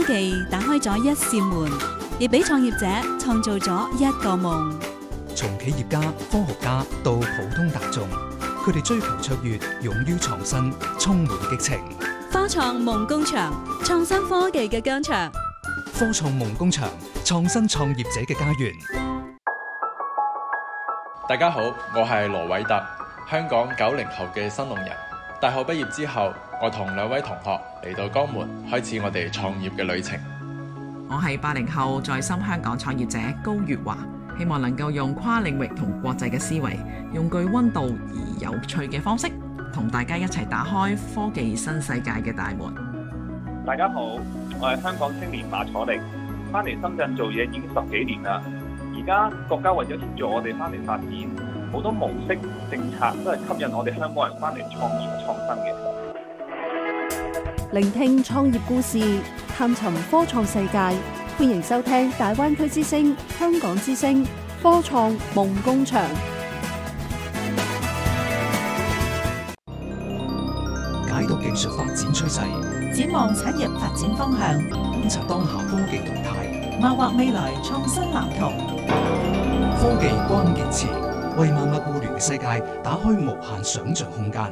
技打開咗一扇門，亦俾創業者創造咗一個夢。 從企業家、科學家到普通大眾，佢哋追求卓越，勇於創新，充滿激情。 科創夢工場，創新科技嘅疆場。 科創夢工場，創新創業者嘅家園。 大家好，我係羅偉特，香港90後嘅新農人。大學畢業之後，我同2位同學嚟到江門，開始我哋創業嘅旅程。 我係80後在深香港創業者高月華，希望能夠用跨領域同國際嘅思維，用具溫度而有趣嘅方式，同大家一齊打開科技新世界嘅大門。 大家好，我係香港青年馬楚力，翻嚟深圳做嘢已經10幾年啦。而家國家為咗協助我哋翻嚟發展，好多模式政策都係吸引我哋香港人翻嚟創業創新嘅。 聆聽創業故事，探尋科創世界，歡迎收聽大灣區之聲、香港之聲科創夢工場。 解讀技術發展趨勢， 展望產業發展方向， 觀察當下科技動態， 謀劃未來創新藍圖。 科技關鍵詞，為萬物互聯嘅世界打開無限想像空間。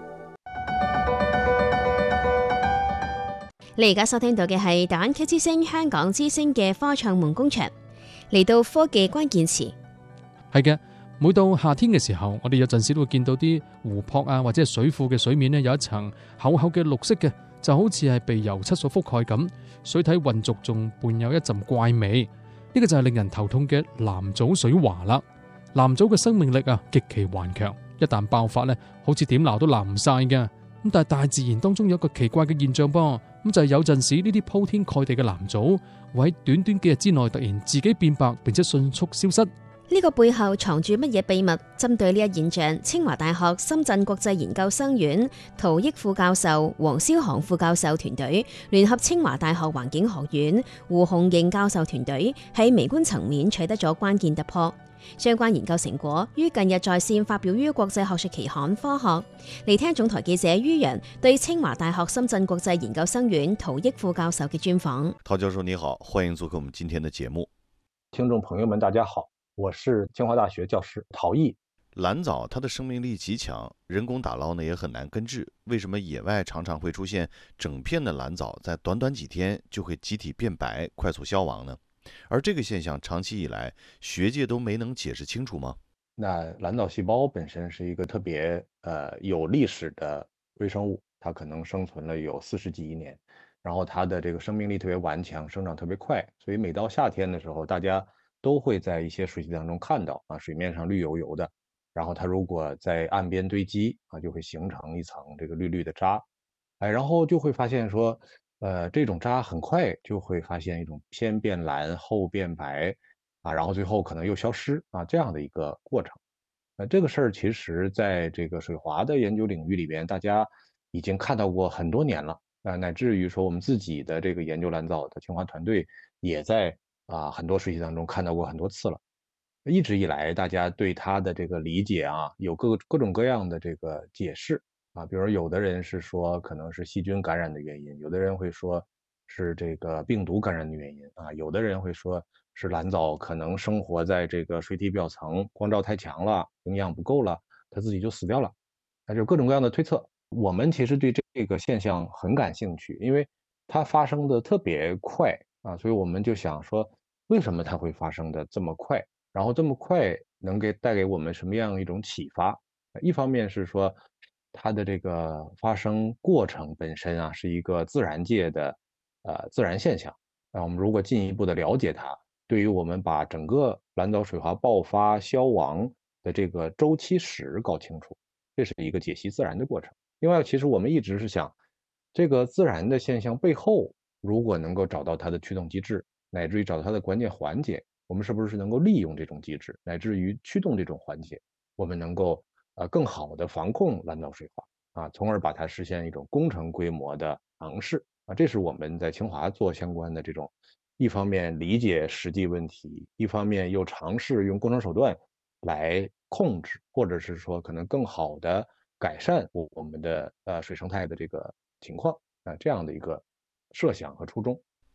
你而家收聽到嘅係大灣區之聲、香港之聲嘅科創夢工場。嚟到科技關鍵詞， 係嘅。每到夏天嘅時候，我哋有陣時都會見到啲湖泊啊，或者係水庫嘅水面呢，有一層厚厚嘅綠色嘅，就好似係被油漆所覆蓋咁。水體渾濁，仲伴有一陣怪味。呢個就係令人頭痛嘅藍藻水華啦。藍藻嘅生命力啊極其頑強，一旦爆發呢，好似點鬧都鬧唔晒嘅。咁但係大自然當中有一個奇怪嘅現象噃，咁就係有陣時呢啲鋪天蓋地嘅藍藻會喺短短幾日之內突然自己變白，並且迅速消失。 呢個背後藏住乜嘢秘密？針對呢一現象，清華大學深圳國際研究生院陶益副教授、黃蕭航副教授團隊聯合清華大學環境學院胡紅瑩教授團隊喺微觀層面取得咗關鍵突破。相關研究成果於近日在線發表於國際學術期刊《科學》。嚟聽總台記者于洋對清華大學深圳國際研究生院陶益副教授嘅專訪。 陶教授你好，歡迎做客我們今天的節目。 聽眾朋友們大家好，我是清華大學教師陶益。 藍藻它的生命力極強，人工打撈呢也很難根治。為什麼野外常常會出現整片的藍藻在短短幾天就會集體變白，快速消亡呢？而這個現象長期以來學界都沒能解釋清楚嗎？ 那藍藻細胞本身是一個特別有歷史的微生物，它可能生存了有40幾億年，然後它的這個生命力特別頑強，生長特別快，所以每到夏天的時候，大家都會在一些水系當中看到啊，水面上綠油油的，然後它如果在岸邊堆積啊，就會形成一層這個綠綠的渣，然後就會發現說，這種渣很快就會發現一種先變藍後變白啊，然後最後可能又消失啊，這樣的一個過程。這個事兒其實在這個水華的研究領域裏邊，大家已經看到過很多年了，乃至於說我們自己的這個研究藍藻的清華團隊也在很多水系當中看到過很多次了。一直以來，大家對它的這個理解啊，有各種各樣的這個解釋。比如有的人是說可能是細菌感染的原因，有的人會說是這個病毒感染的原因啊，有的人會說是藍藻可能生活在這個水體表層，光照太強了，營養不夠了，它自己就死掉了，那就各種各樣的推測。我們其實對這個現象很感興趣，因為它發生的特別快啊，所以我們就想說，為什麼它會發生的這麼快，然後這麼快能帶給我們什麼樣一種啟發？一方面是說它的這個發生過程本身啊，是一個自然界的自然現象。我們如果進一步的了解它，對於我們把整個藍藻水華爆發消亡的這個周期史搞清楚，這是一個解析自然的過程。另外，其實我們一直是想，這個自然的現象背後，如果能夠找到它的驅動機制，乃至於找到它的關鍵環節，我們是不是能夠利用這種機制，乃至於驅動這種環節，我們能夠更好的防控藍藻水華啊，從而把它實現一種工程規模的嘗試啊，這是我們在清華做相關的這種，一方面理解實際問題，一方面又嘗試用工程手段來控制，或者是說可能更好的改善我們的水生態的這個情況啊，這樣的一個設想和初衷。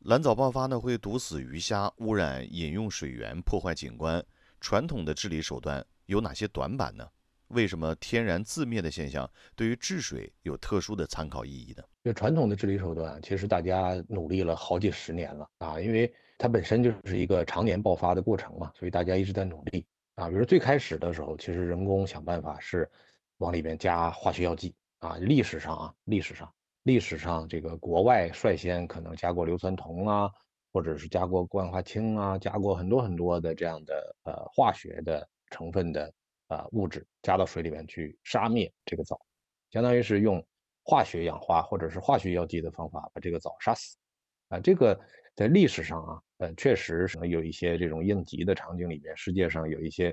蓝藻爆发呢会毒死鱼虾，污染饮用水源，破坏景观。传统的治理手段有哪些短板呢？为什么天然自灭的现象对于治水有特殊的参考意义呢？ 就传统的治理手段，其实大家努力了好几十年了啊，因为它本身就是一个常年爆发的过程嘛，所以大家一直在努力啊。比如最开始的时候，其实人工想办法是往里边加化学药剂啊。历史上这个国外率先可能加过硫酸铜啊，或者是加过万花青啊，加过很多很多的这样的化学的成分的物质加到水里面去杀灭这个藻，相当于是用化学氧化或者是化学药剂的方法把这个藻杀死啊。这个在历史上啊，确实是有一些这种应急的场景里面，世界上有一些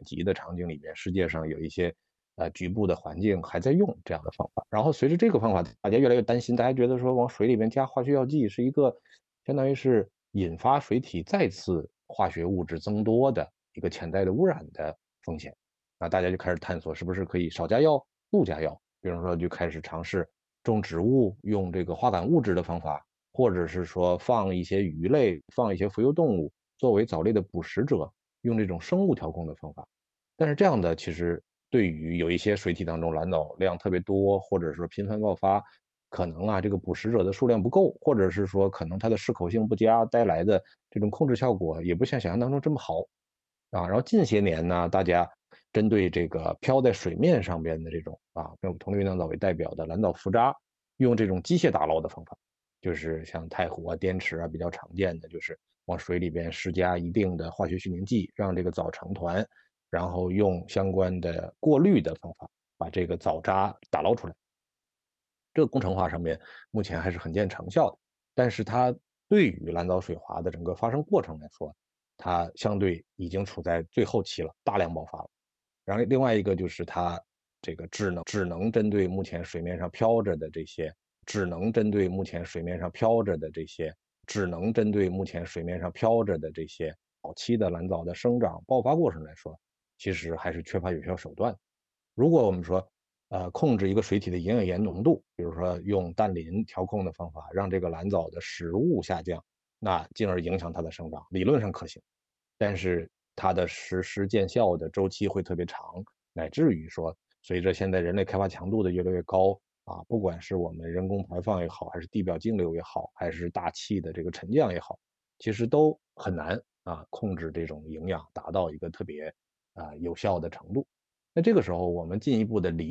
局部的环境还在用这样的方法。然后随着这个方法，大家越来越担心，大家觉得说往水里面加化学药剂是一个相当于是引发水体再次化学物质增多的一个潜在的污染的风险。那大家就开始探索是不是可以少加药不加药，比如说就开始尝试种植物用这个化感物质的方法，或者是说放一些鱼类放一些浮游动物作为藻类的捕食者，用这种生物调控的方法。但是这样的其实对于有一些水体当中蓝藻量特别多，或者说频繁爆发，可能这个捕食者的数量不够，或者是说可能它的适口性不佳，带来的这种控制效果也不像想象当中这么好啊。然后近些年呢，大家针对这个漂在水面上边的这种用铜绿云藻为代表的蓝藻浮渣，用这种机械打捞的方法，就是像太湖滇池比较常见的，就是往水里边施加一定的化学去凝剂，让这个藻成团，然后用相关的过滤的方法把这个藻渣打捞出来。这个工程化上面目前还是很见成效的，但是它对于蓝藻水华的整个发生过程来说，它相对已经处在最后期了，大量爆发了。然后另外一个就是它这个只能针对目前水面上漂着的这些早期的蓝藻的生长爆发过程来说，其实还是缺乏有效手段。如果我们说控制一个水体的营养盐浓度，比如说用氮磷调控的方法，让这个蓝藻的食物下降，那进而影响它的生长，理论上可行，但是它的实施见效的周期会特别长，乃至于说随着现在人类开发强度的越来越高不管是我们人工排放也好，还是地表径流也好，还是大气的这个沉降也好，其实都很难控制这种营养达到一个特别有效的程度。那这个时候我们进一步的理